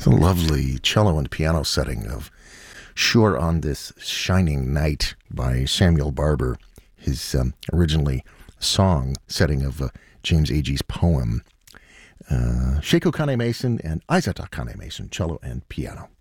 It's a lovely cello and piano setting of Sure on This Shining Night by Samuel Barber, his originally song setting of James Agee's poem. Seiko Kane Mason and Aizata Kane Mason, cello and piano.